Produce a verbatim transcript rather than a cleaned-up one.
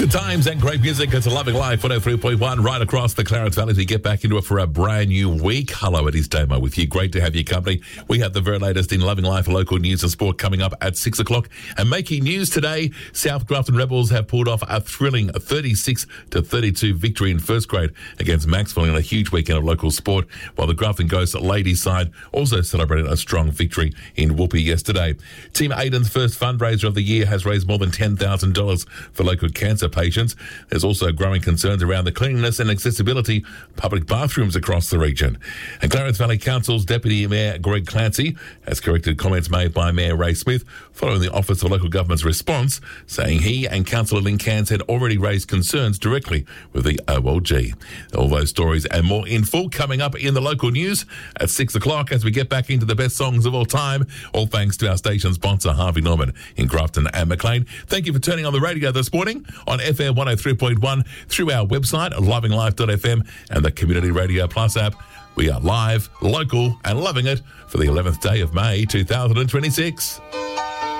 Good times and great music. It's a Loving Life one oh three point one right across the Clarence Valley as we get back into it for a brand new week. Hello, it is Damo with you. Great to have your company. We have the very latest in Loving Life local news and sport coming up at six o'clock. And making news today, South Grafton Rebels have pulled off a thrilling thirty-six to thirty-two victory in first grade against Maxwell in a huge weekend of local sport, while the Grafton Ghost ladies side also celebrated a strong victory in Whoopi yesterday. Team Aiden's first fundraiser of the year has raised more than ten thousand dollars for local cancer patients. There's also growing concerns around the cleanliness and accessibility of public bathrooms across the region. And Clarence Valley Council's Deputy Mayor Greg Clancy has corrected comments made by Mayor Ray Smith following the Office of Local Government's response, saying he and Councillor Lynn Cairns had already raised concerns directly with the O L G. All those stories and more in full coming up in the local news at six o'clock as we get back into the best songs of all time, all thanks to our station sponsor Harvey Norman in Grafton and Maclean. Thank you for turning on the radio this morning on F M one oh three point one through our website loving life dot f m and the Community Radio Plus app. We are live, local and loving it for the eleventh day of May two thousand twenty-six.